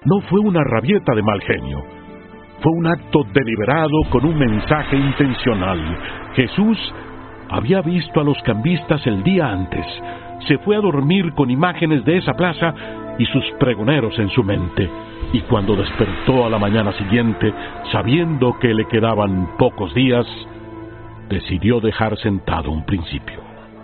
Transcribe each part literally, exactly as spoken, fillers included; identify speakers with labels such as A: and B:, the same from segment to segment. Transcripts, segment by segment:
A: No fue una rabieta de mal genio. Fue un acto deliberado con un mensaje intencional. Jesús había visto a los cambistas el día antes. Se fue a dormir con imágenes de esa plaza y sus pregoneros en su mente. Y cuando despertó a la mañana siguiente, sabiendo que le quedaban pocos días, decidió dejar sentado un principio.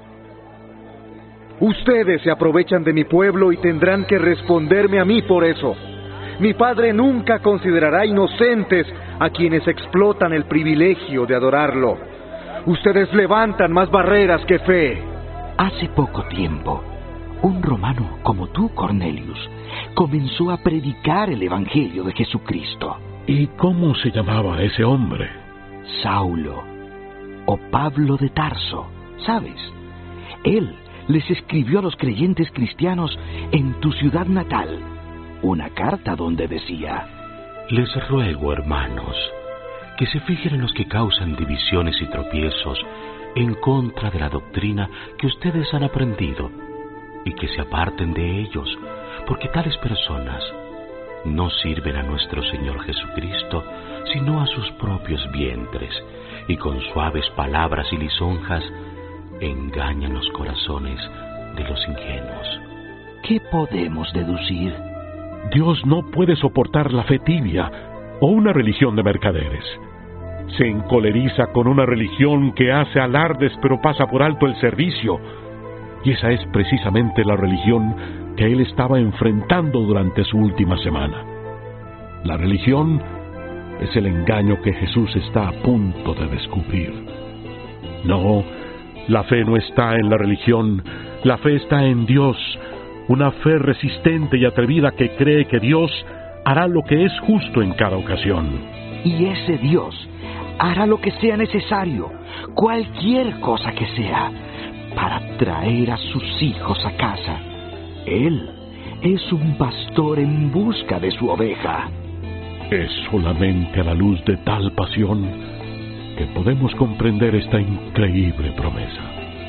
B: Ustedes se aprovechan de mi pueblo y tendrán que responderme a mí por eso. Mi Padre nunca considerará inocentes a quienes explotan el privilegio de adorarlo. Ustedes levantan más barreras que fe.
C: Hace poco tiempo, un romano como tú, Cornelius, comenzó a predicar el Evangelio de Jesucristo.
A: ¿Y cómo se llamaba ese hombre?
C: Saulo, o Pablo de Tarso, ¿sabes? Él les escribió a los creyentes cristianos en tu ciudad natal una carta donde decía:
D: Les ruego, hermanos, que se fijen en los que causan divisiones y tropiezos en contra de la doctrina que ustedes han aprendido, y que se aparten de ellos, porque tales personas no sirven a nuestro Señor Jesucristo, sino a sus propios vientres, y con suaves palabras y lisonjas engañan los corazones de los ingenuos.
C: ¿Qué podemos deducir?
A: Dios no puede soportar la fe tibia o una religión de mercaderes. Se encoleriza con una religión que hace alardes pero pasa por alto el servicio. Y esa es precisamente la religión que él estaba enfrentando durante su última semana. La religión es el engaño que Jesús está a punto de descubrir. No, la fe no está en la religión, la fe está en Dios, una fe resistente y atrevida que cree que Dios hará lo que es justo en cada ocasión.
C: Y ese Dios hará lo que sea necesario, cualquier cosa que sea, para traer a sus hijos a casa. Él es un pastor en busca de su oveja.
A: Es solamente a la luz de tal pasión que podemos comprender esta increíble promesa.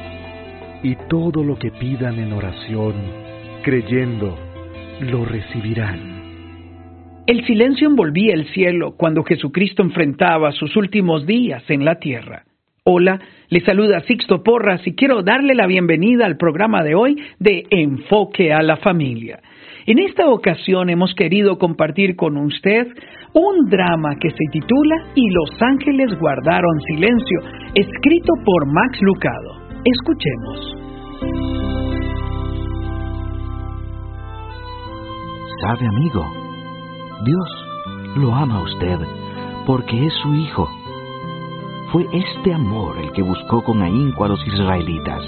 B: Y todo lo que pidan en oración, creyendo, lo recibirán.
E: El silencio envolvía el cielo cuando Jesucristo enfrentaba sus últimos días en la tierra. Hola, le saluda Sixto Porras y quiero darle la bienvenida al programa de hoy de Enfoque a la Familia. En esta ocasión hemos querido compartir con usted un drama que se titula Y los ángeles guardaron silencio, escrito por Max Lucado. Escuchemos.
C: ¿Sabe, amigo? Dios lo ama a usted porque es su hijo. Fue este amor el que buscó con ahínco a los israelitas.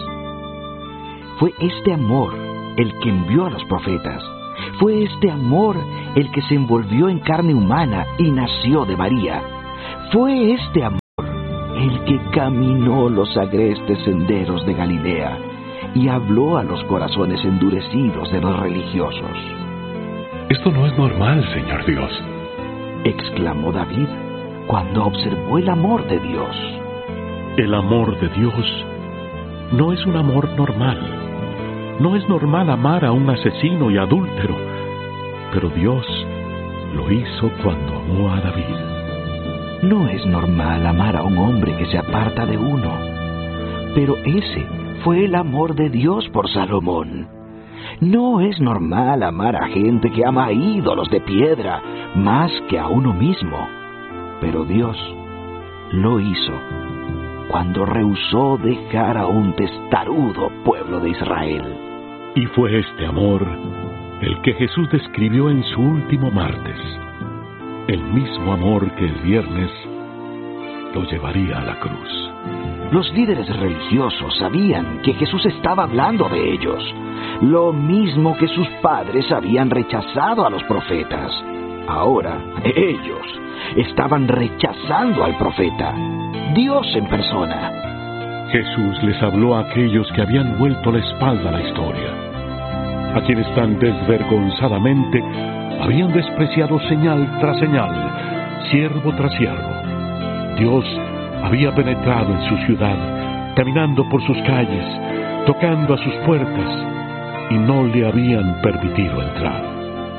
C: Fue este amor el que envió a los profetas. Fue este amor el que se envolvió en carne humana y nació de María. Fue este amor el que caminó los agrestes senderos de Galilea y habló a los corazones endurecidos de los religiosos.
A: Esto no es normal, Señor Dios,
C: exclamó David cuando observó el amor de Dios.
A: El amor de Dios no es un amor normal. No es normal amar a un asesino y adúltero, pero Dios lo hizo cuando amó a David.
C: No es normal amar a un hombre que se aparta de uno, pero ese fue el amor de Dios por Salomón. No es normal amar a gente que ama a ídolos de piedra más que a uno mismo, pero Dios lo hizo cuando rehusó dejar a un testarudo pueblo de Israel.
A: Y fue este amor el que Jesús describió en su último martes, el mismo amor que el viernes lo llevaría a la cruz.
C: Los líderes religiosos sabían que Jesús estaba hablando de ellos, lo mismo que sus padres habían rechazado a los profetas. Ahora, ellos estaban rechazando al profeta, Dios en persona.
A: Jesús les habló a aquellos que habían vuelto la espalda a la historia, a quienes tan desvergonzadamente habían despreciado señal tras señal, siervo tras siervo. Dios había penetrado en su ciudad, caminando por sus calles, tocando a sus puertas, y no le habían permitido entrar.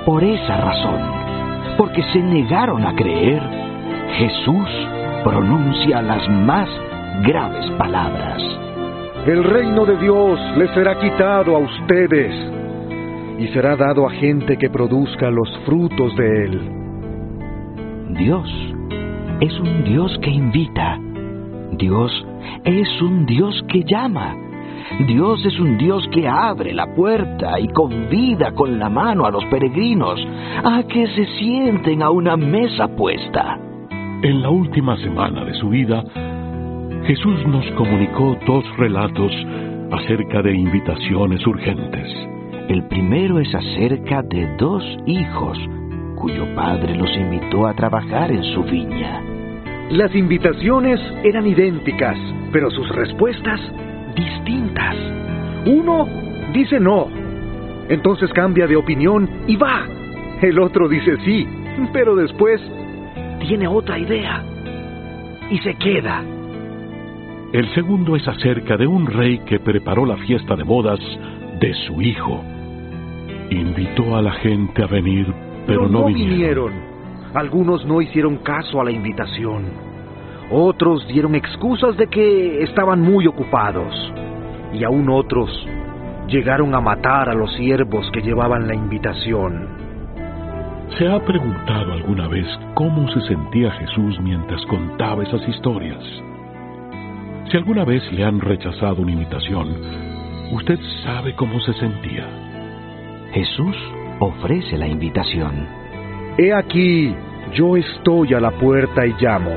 C: Por esa razón, porque se negaron a creer, Jesús pronuncia las más graves palabras.
B: El reino de Dios les será quitado a ustedes y será dado a gente que produzca los frutos de él.
C: Dios es un Dios que invita. Dios es un Dios que llama. Dios es un Dios que abre la puerta y convida con la mano a los peregrinos a que se sienten a una mesa puesta.
A: En la última semana de su vida, Jesús nos comunicó dos relatos acerca de invitaciones urgentes.
C: El primero es acerca de dos hijos cuyo padre los invitó a trabajar en su viña.
B: Las invitaciones eran idénticas, pero sus respuestas distintas. Uno dice no, entonces cambia de opinión y va. El otro dice sí, pero después tiene otra idea y se queda.
A: El segundo es acerca de un rey que preparó la fiesta de bodas de su hijo. Invitó a la gente a venir, pero, pero no, no vinieron.
B: vinieron. Algunos no hicieron caso a la invitación. Otros dieron excusas de que estaban muy ocupados. Y aún otros llegaron a matar a los siervos que llevaban la invitación.
A: ¿Se ha preguntado alguna vez cómo se sentía Jesús mientras contaba esas historias? Si alguna vez le han rechazado una invitación, usted sabe cómo se sentía.
C: Jesús ofrece la invitación.
B: He aquí, yo estoy a la puerta y llamo.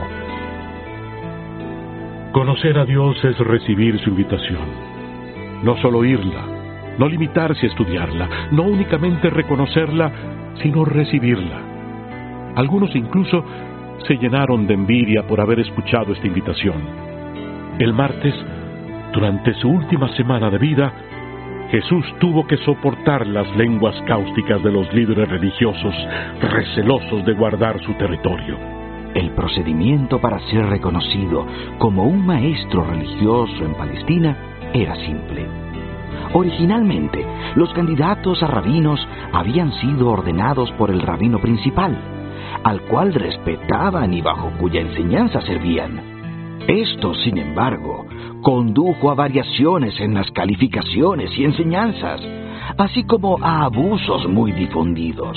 A: Conocer a Dios es recibir su invitación. No solo oírla, no limitarse a estudiarla, no únicamente reconocerla, sino recibirla. Algunos incluso se llenaron de envidia por haber escuchado esta invitación. El martes, durante su última semana de vida, Jesús tuvo que soportar las lenguas cáusticas de los líderes religiosos, recelosos de guardar su territorio.
C: El procedimiento para ser reconocido como un maestro religioso en Palestina era simple. Originalmente, los candidatos a rabinos habían sido ordenados por el rabino principal, al cual respetaban y bajo cuya enseñanza servían. Esto, sin embargo, condujo a variaciones en las calificaciones y enseñanzas, así como a abusos muy difundidos.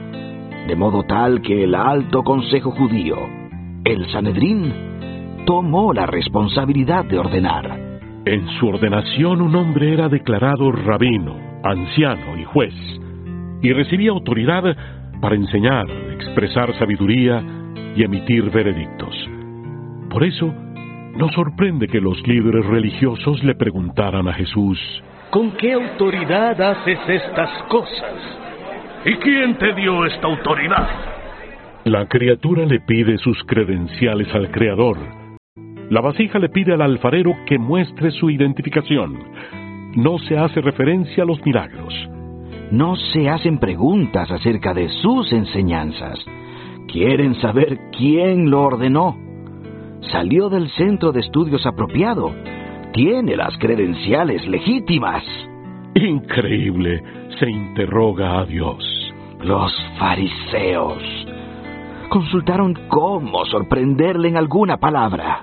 C: De modo tal que el alto consejo judío, el Sanedrín, tomó la responsabilidad de ordenar.
A: En su ordenación un hombre era declarado rabino, anciano y juez, y recibía autoridad para enseñar, expresar sabiduría y emitir veredictos. Por eso, no sorprende que los líderes religiosos le preguntaran a Jesús:
F: ¿con qué autoridad haces estas cosas? ¿Y quién te dio esta autoridad?
A: La criatura le pide sus credenciales al Creador. La vasija le pide al alfarero que muestre su identificación. No se hace referencia a los milagros.
C: No se hacen preguntas acerca de sus enseñanzas. Quieren saber quién lo ordenó. Salió del centro de estudios apropiado. Tiene las credenciales legítimas.
A: Increíble, se interroga a Dios.
C: Los fariseos consultaron cómo sorprenderle en alguna palabra.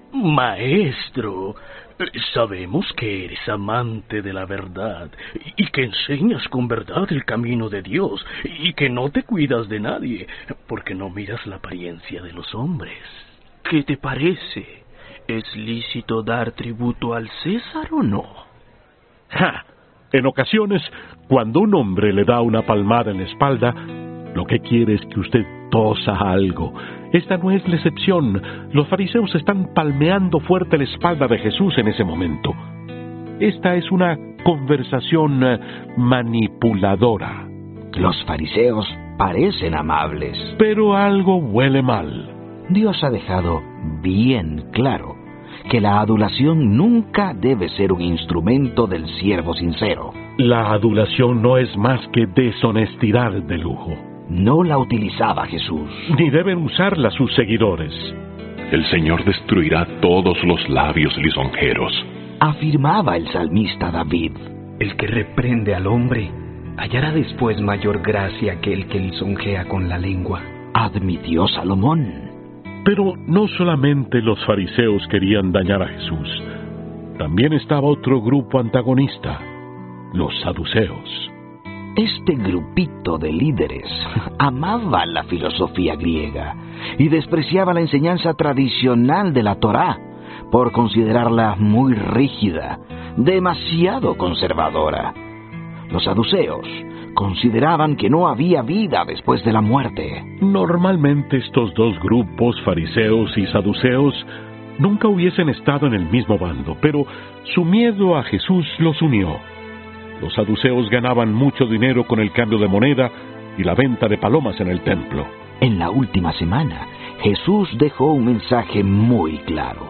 F: Maestro, sabemos que eres amante de la verdad y que enseñas con verdad el camino de Dios y que no te cuidas de nadie porque no miras la apariencia de los hombres.
G: ¿Qué te parece? ¿Es lícito dar tributo al César o no?
A: ¡Ja! En ocasiones, cuando un hombre le da una palmada en la espalda, lo que quiere es que usted tosa algo. Esta no es la excepción. Los fariseos están palmeando fuerte la espalda de Jesús en ese momento. Esta es una conversación manipuladora.
C: Los fariseos parecen amables,
A: pero algo huele mal.
C: Dios ha dejado bien claro que la adulación nunca debe ser un instrumento del siervo sincero.
A: La adulación no es más que deshonestidad de lujo.
C: No la utilizaba Jesús.
A: Ni deben usarla sus seguidores.
H: El Señor destruirá todos los labios lisonjeros,
C: afirmaba el salmista David.
G: El que reprende al hombre,
C: hallará después mayor gracia que el que lisonjea con la lengua, admitió Salomón.
A: Pero no solamente los fariseos querían dañar a Jesús, también estaba otro grupo antagonista, los saduceos.
C: Este grupito de líderes amaba la filosofía griega y despreciaba la enseñanza tradicional de la Torá por considerarla muy rígida, demasiado conservadora. Los saduceos consideraban que no había vida después de la muerte.
A: Normalmente estos dos grupos, fariseos y saduceos, nunca hubiesen estado en el mismo bando, pero su miedo a Jesús los unió. Los saduceos ganaban mucho dinero con el cambio de moneda y la venta de palomas en el templo.
C: En la última semana, Jesús dejó un mensaje muy claro.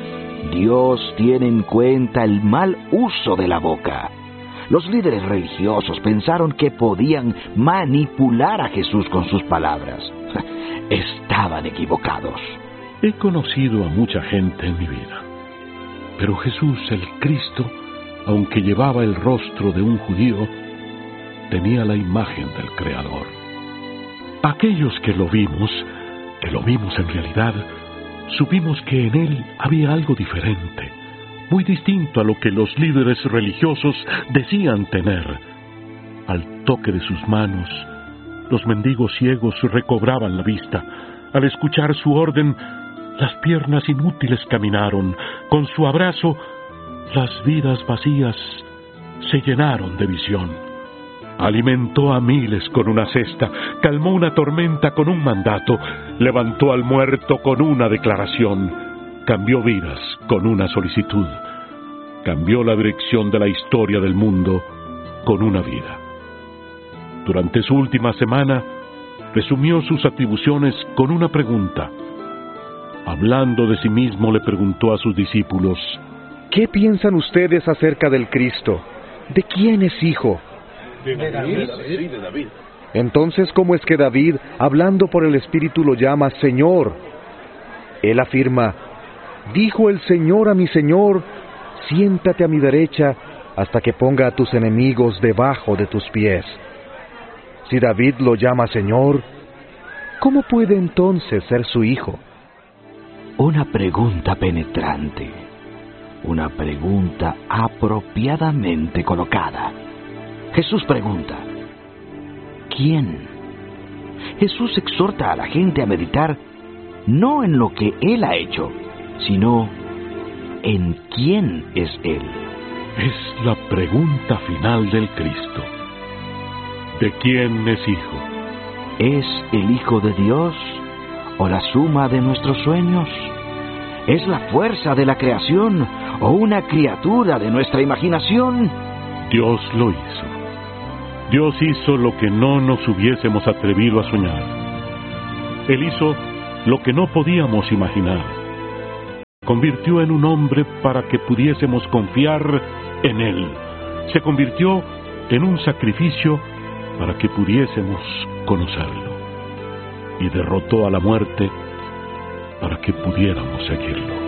C: Dios tiene en cuenta el mal uso de la boca. Los líderes religiosos pensaron que podían manipular a Jesús con sus palabras. Estaban equivocados.
A: He conocido a mucha gente en mi vida, pero Jesús, el Cristo, aunque llevaba el rostro de un judío, tenía la imagen del Creador. Aquellos que lo vimos, que lo vimos en realidad, supimos que en él había algo diferente, muy distinto a lo que los líderes religiosos decían tener. Al toque de sus manos, los mendigos ciegos recobraban la vista. Al escuchar su orden, las piernas inútiles caminaron. Con su abrazo, las vidas vacías se llenaron de visión. Alimentó a miles con una cesta, calmó una tormenta con un mandato, levantó al muerto con una declaración, cambió vidas con una solicitud, cambió la dirección de la historia del mundo con una vida. Durante su última semana, resumió sus atribuciones con una pregunta. Hablando de sí mismo, le preguntó a sus discípulos:
B: ¿qué piensan ustedes acerca del Cristo? ¿De quién es hijo?
F: De David. Sí, de David.
B: Entonces, ¿cómo es que David, hablando por el Espíritu, lo llama Señor? Él afirma: dijo el Señor a mi Señor, siéntate a mi derecha hasta que ponga a tus enemigos debajo de tus pies. Si David lo llama Señor, ¿cómo puede entonces ser su hijo?
C: Una pregunta penetrante, una pregunta apropiadamente colocada. Jesús pregunta: ¿quién? Jesús exhorta a la gente a meditar no en lo que Él ha hecho, sino en quién es Él.
A: Es la pregunta final del Cristo. ¿De quién es hijo?
C: ¿Es el Hijo de Dios o la suma de nuestros sueños? ¿Es la fuerza de la creación o una criatura de nuestra imaginación?
A: Dios lo hizo. Dios hizo lo que no nos hubiésemos atrevido a soñar. Él hizo lo que no podíamos imaginar. Convirtió en un hombre para que pudiésemos confiar en Él. Se convirtió en un sacrificio para que pudiésemos conocerlo. Y derrotó a la muerte para que pudiéramos seguirlo.